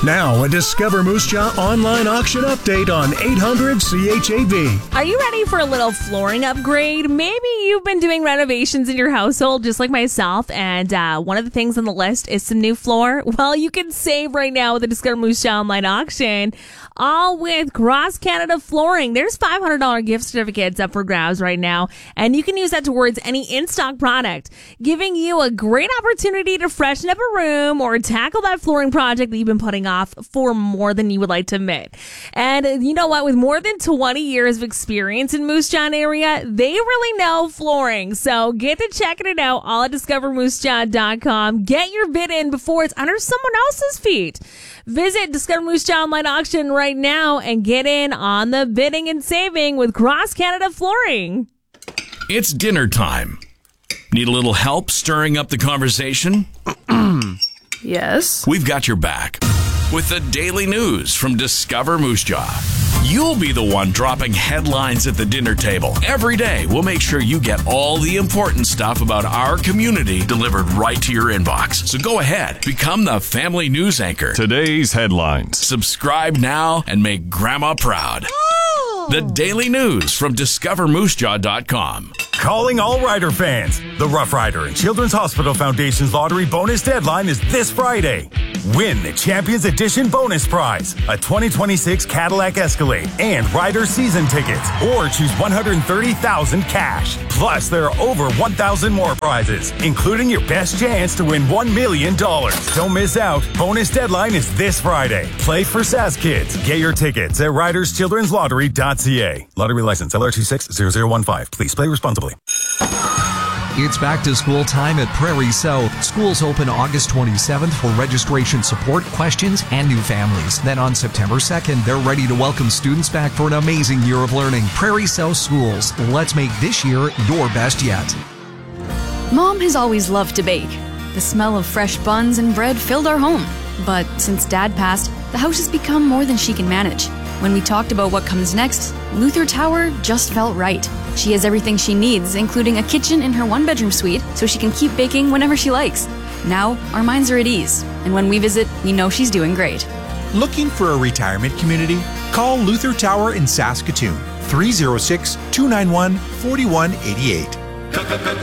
Now, a Discover Moose Jaw online auction update on 800 CHAV. Are you ready for a little flooring upgrade? Maybe you've been doing renovations in your household just like myself, and one of the things on the list is some new floor. Well, you can save right now with the Discover Moose Jaw online auction, all with Cross Canada Flooring. There's $500 gift certificates up for grabs right now, and you can use that towards any in-stock product, giving you a great opportunity to freshen up a room or tackle that flooring project that you've been putting off for more than you would like to admit. And you know what? With more than 20 years of experience in Moose Jaw area, they really know flooring. So get to checking it out all at discovermoosejaw.com. Get your bid in before it's under someone else's feet. Visit Discover Moose Jaw online auction right now and get in on the bidding and saving with Cross Canada Flooring. It's dinner time. Need a little help stirring up the conversation? Yes. We've got your back with the daily news from Discover Moose Jaw. You'll be the one dropping headlines at the dinner table. Every day, we'll make sure you get all the important stuff about our community delivered right to your inbox. So go ahead, become the family news anchor. Today's headlines. Subscribe now and make Grandma proud. The daily news from discovermoosejaw.com. Calling all Rider fans. The Rough Rider and Children's Hospital Foundation's lottery bonus deadline is this Friday. Win the Champions Edition bonus prize, a 2026 Cadillac Escalade and Rider season tickets, or choose $130,000 cash. Plus, there are over 1,000 more prizes, including your best chance to win $1 million. Don't miss out. Bonus deadline is this Friday. Play for SAS Kids. Get your tickets at riderschildrenslottery.ca. Lottery license LR260015. Please play responsibly. It's back to school time at Prairie South. Schools open August 27th for registration support, questions, and new families. Then on September 2nd, they're ready to welcome students back for an amazing year of learning. Prairie South Schools. Let's make this year your best yet. Mom has always loved to bake. The smell of fresh buns and bread filled our home. But since Dad passed, the house has become more than she can manage. When we talked about what comes next, Luther Tower just felt right. She has everything she needs, including a kitchen in her one-bedroom suite, so she can keep baking whenever she likes. Now, our minds are at ease, and when we visit, we know she's doing great. Looking for a retirement community? Call Luther Tower in Saskatoon, 306-291-4188.